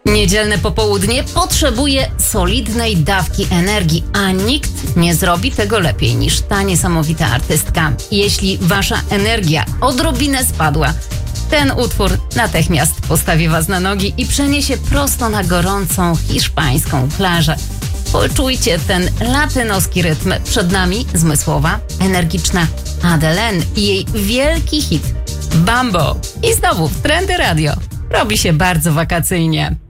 Niedzielne popołudnie potrzebuje solidnej dawki energii, a nikt nie zrobi tego lepiej niż ta niesamowita artystka. Jeśli wasza energia odrobinę spadła, ten utwór natychmiast postawi was na nogi i przeniesie prosto na gorącą hiszpańską plażę. Poczujcie ten latynoski rytm. Przed nami zmysłowa, energiczna Adele i jej wielki hit Bambo. I znowu w Trendy Radio. Robi się bardzo wakacyjnie.